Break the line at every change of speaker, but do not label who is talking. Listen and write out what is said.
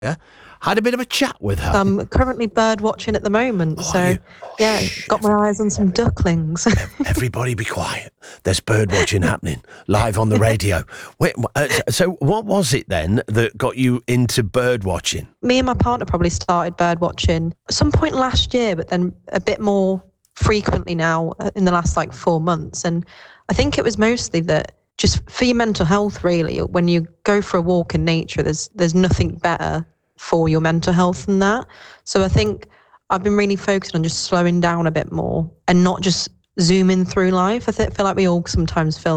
had a bit of a chat with her.
I'm currently bird watching at the moment, got my eyes on some ducklings.
Everybody be quiet. There's bird watching happening live on the radio. Wait, so what was it then that got you into bird watching?
Me and my partner probably started bird watching at some point last year, but then a bit more frequently now in the last 4 months. And I think it was mostly that just for your mental health, really, when you go for a walk in nature, there's nothing better for your mental health than that. So I think I've been really focused on just slowing down a bit more and not just zooming through life. I feel like we all sometimes feel